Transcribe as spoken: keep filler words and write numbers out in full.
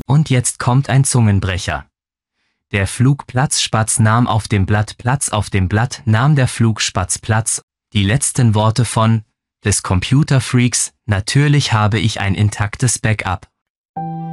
Und jetzt kommt ein Zungenbrecher. Der Flugplatzspatz nahm auf dem Blatt Platz, auf dem Blatt nahm der Flugspatz Platz. Die letzten Worte von des Computerfreaks: Natürlich habe ich ein intaktes Backup.